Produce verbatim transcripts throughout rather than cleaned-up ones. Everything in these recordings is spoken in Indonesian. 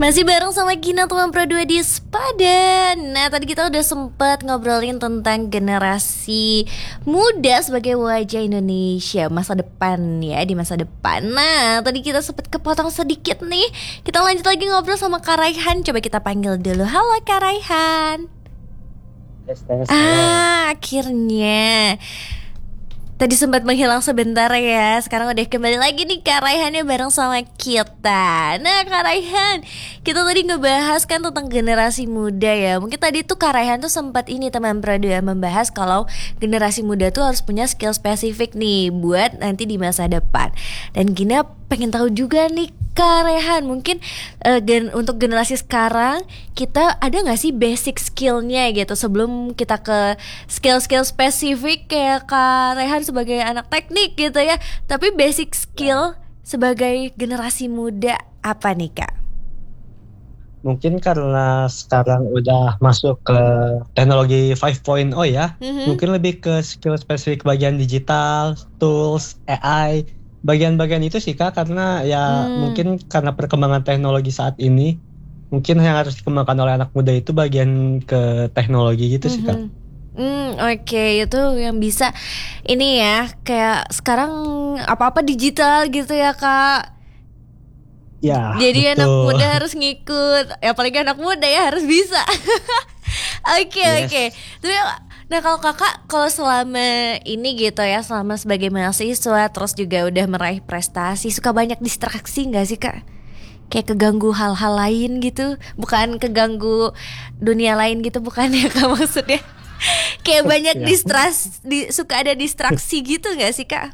Masih bareng sama Gina teman Pro dua di Sepadan. Nah tadi kita udah sempet ngobrolin tentang generasi muda sebagai wajah Indonesia masa depan ya, di masa depan. Nah tadi kita sempet kepotong sedikit nih. Kita lanjut lagi ngobrol sama Kak Raihan. Coba kita panggil dulu. Halo Kak Raihan. Tes, tes, Ah akhirnya tadi sempat menghilang sebentar ya. Sekarang udah kembali lagi nih Kak Raihannya bareng sama kita. Nah Kak Raihan, kita tadi ngebahas kan tentang generasi muda ya. Mungkin tadi tuh Kak Raihan tuh sempat ini teman Pradua membahas kalau generasi muda tuh harus punya skill spesifik nih buat nanti di masa depan. Dan Gina pengen tahu juga nih Kak Raihan, mungkin uh, gen- untuk generasi sekarang kita ada nggak sih basic skillnya gitu sebelum kita ke skill-skill spesifik kayak Kak Raihan sebagai anak teknik gitu ya. Tapi basic skill sebagai generasi muda apa nih Kak? Mungkin karena sekarang udah masuk ke teknologi lima titik nol ya, Mm-hmm. mungkin lebih ke skill spesifik bagian digital, tools, A I, bagian-bagian itu sih Kak, karena ya Hmm. mungkin karena perkembangan teknologi saat ini, mungkin yang harus dikembangkan oleh anak muda itu bagian ke teknologi gitu sih Kak. Hmm, oke, itu yang bisa ini ya, kayak sekarang apa-apa digital gitu ya Kak. Ya, Jadi anak betul. muda harus ngikut, ya apalagi anak muda ya harus bisa. Oke Yes. oke. Tapi nah kalau kakak kalau selama ini gitu ya, selama sebagai mahasiswa terus juga udah meraih prestasi, suka banyak distraksi nggak sih Kak? Kayak keganggu hal-hal lain gitu, bukan keganggu dunia lain gitu, bukan ya Kak maksudnya? Kayak banyak Ya. distras, di, suka ada distraksi gitu nggak sih Kak?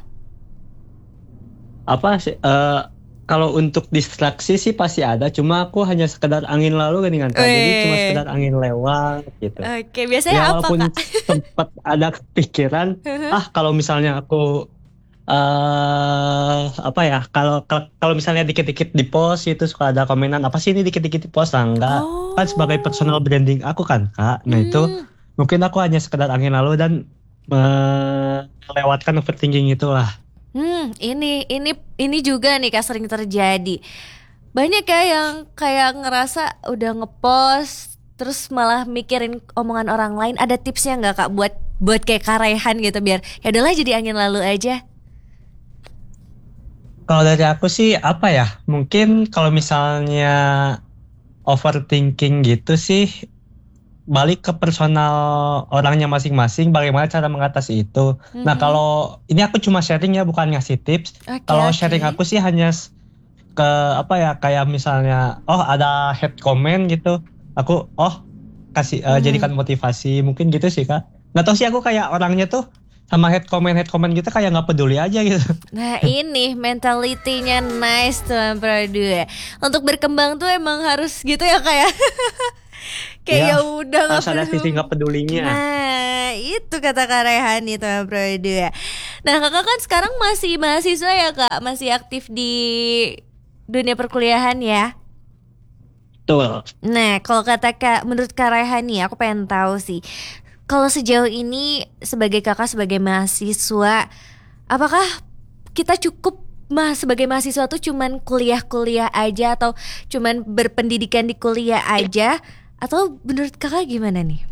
Apa sih? eh, kalau untuk distraksi sih pasti ada, cuma aku hanya sekedar angin lalu kan Kak. Jadi cuma Weh. sekedar angin lewat gitu. Oke, biasanya Ya apa walaupun Kak? sempat ada kepikiran, ah kalau misalnya aku eh apa ya, kalau kalau kalau misalnya dikit-dikit di post itu suka ada komenan apa sih ini dikit-dikit di post lah, enggak. Oh. Kan sebagai personal branding aku kan Kak. Nah itu Hmm. mungkin aku hanya sekedar angin lalu dan melewatkan overthinking itulah. Hmm, ini ini ini juga nih Kak sering terjadi. Banyak ya yang kayak ngerasa udah ngepost terus malah mikirin omongan orang lain. Ada tipsnya nggak Kak buat buat kayak Kak Raihan gitu biar ya udahlah jadi angin lalu aja. Kalau dari aku sih apa ya? Mungkin kalau misalnya overthinking gitu sih balik ke personal orangnya masing-masing, bagaimana cara mengatasi itu. Mhm. Nah kalau ini aku cuma sharing ya, bukan ngasih tips. Oke, Kalau oke. sharing aku sih hanya s- ke apa ya, kayak misalnya oh ada head comment gitu, aku oh kasih eh, Mhm. jadikan motivasi, mungkin gitu sih Kak. Nggak tahu sih aku kayak orangnya tuh sama head comment head comment gitu kayak nggak peduli aja gitu. Nah ini mentalitinya nice tuh Pradua. Untuk berkembang tuh emang harus gitu ya Kak ya. Kayak Iya, ya udah nggak harus ada perlu. sisi nggak pedulinya. Nah itu kata Kak Rehan itu Pradua. Nah kakak kan sekarang masih mahasiswa ya Kak, masih aktif di dunia perkuliahan ya. Betul. Nah kalau kata Kak, menurut Kak Rehan nih, aku pengen tahu sih, kalau sejauh ini sebagai kakak sebagai mahasiswa, apakah kita cukup mah sebagai mahasiswa tuh cuman kuliah-kuliah aja atau cuman berpendidikan di kuliah aja, atau menurut kakak gimana nih?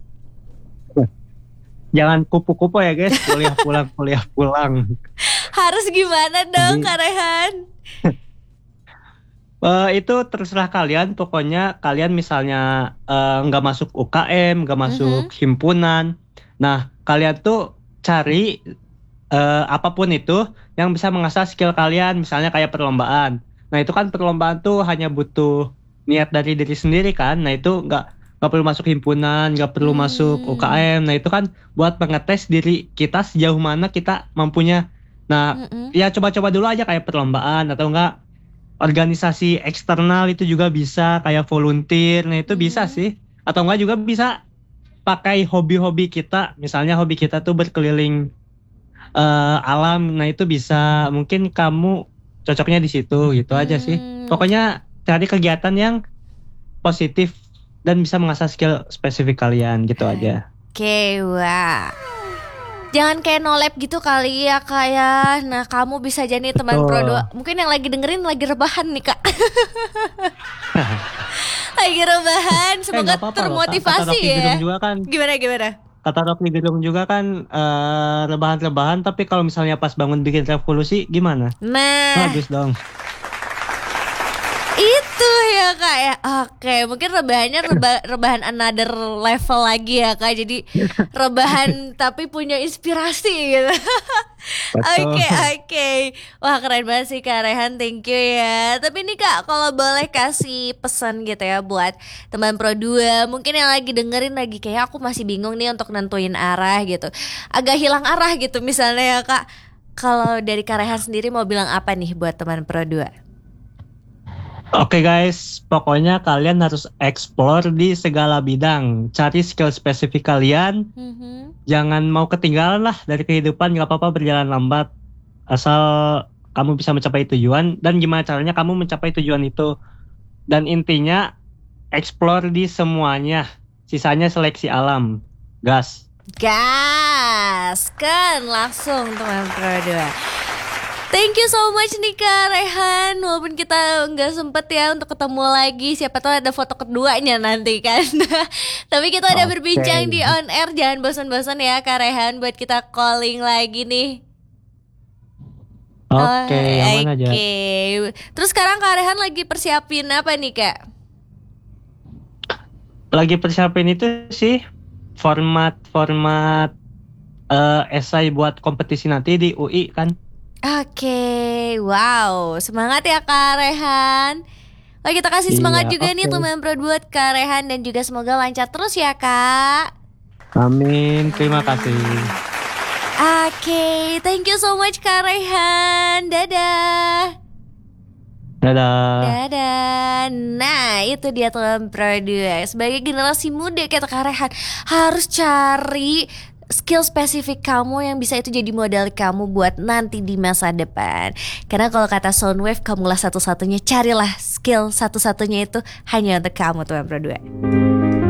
Jangan kupu-kupu ya guys, kuliah pulang kuliah pulang. Harus gimana dong Jadi- Kak Rehan? Eh, itu terserah kalian, pokoknya kalian misalnya eh, nggak masuk U K M, nggak masuk himpunan. Nah, kalian tuh cari eh, apapun itu yang bisa mengasah skill kalian, misalnya kayak perlombaan. Nah, itu kan perlombaan tuh hanya butuh niat dari diri sendiri kan. Nah, itu nggak nggak perlu masuk himpunan, nggak perlu Hmm. masuk U K M. Nah, itu kan buat mengetes diri kita sejauh mana kita mampunya. Nah, Mm-mm. ya coba-coba dulu aja kayak perlombaan atau enggak organisasi eksternal itu juga bisa, kayak volunteer. Nah itu bisa Hmm. sih, atau enggak juga bisa pakai hobi-hobi kita, misalnya hobi kita tuh berkeliling eh, alam. Nah itu bisa, mungkin kamu cocoknya di situ gitu aja sih. Hmm. Pokoknya cari kegiatan yang positif dan bisa mengasah skill spesifik kalian gitu aja. Oke, wah. Jangan kayak nolep gitu kali ya Kak ya. Nah kamu bisa jadi teman Pro Betul. dua. Mungkin yang lagi dengerin lagi rebahan nih Kak. Lagi rebahan, Eh semoga nggak apa-apa loh, Kak. Kata termotivasi Rocky ya. Gerung juga kan, Gimana gimana? kata Rocky Gerung juga kan eh, rebahan-rebahan, tapi kalau misalnya pas bangun bikin revolusi gimana? Nah Bagus dong. itu ya Kak ya. Oke, mungkin rebahannya reba- rebahan another level lagi ya Kak. Jadi rebahan tapi punya inspirasi gitu. Betul. Oke oke. Wah keren banget sih Kak Rehan, thank you ya. Tapi nih Kak, kalau boleh kasih pesan gitu ya buat teman Pro dua, mungkin yang lagi dengerin lagi kayak aku masih bingung nih untuk nentuin arah gitu, agak hilang arah gitu misalnya ya Kak. Kalau dari Kak Rehan sendiri mau bilang apa nih buat teman Pro dua? Oke guys, pokoknya kalian harus explore di segala bidang. Cari skill spesifik kalian. Mhm. Jangan mau ketinggalan lah dari kehidupan, gak apa-apa berjalan lambat. Asal kamu bisa mencapai tujuan, dan gimana caranya kamu mencapai tujuan itu. Dan intinya, explore di semuanya. Sisanya seleksi alam. Gas. Gas kan langsung teman Pro dua. Thank you so much nih Kak Rehan. Walaupun kita nggak sempet ya untuk ketemu lagi, siapa tahu ada foto keduanya nanti kan. Tapi kita udah Oke. berbincang di on air. Jangan bosan-bosan ya Kak Rehan buat kita calling lagi nih. Oke, Oh, aman aja. oke. Terus sekarang Kak Rehan lagi persiapin apa nih Kak? Lagi persiapin itu sih, format-format eh, esai buat kompetisi nanti di U I kan. Oke, wow, semangat ya Kak Rehan. Wah, kita kasih semangat Iya, juga nih oke. teman Pro buat Kak Rehan, dan juga semoga lancar terus ya Kak. Amin, terima kasih. Oke, thank you so much Kak Rehan. Dadah. Dadah. Dadah. Nah, itu dia teman Pro dua. Sebagai generasi muda kata Kak Rehan, harus cari skill spesifik kamu yang bisa itu jadi modal kamu buat nanti di masa depan. Karena kalau kata Soundwave, kamulah satu-satunya. Carilah skill satu-satunya itu hanya untuk kamu teman Pro dua.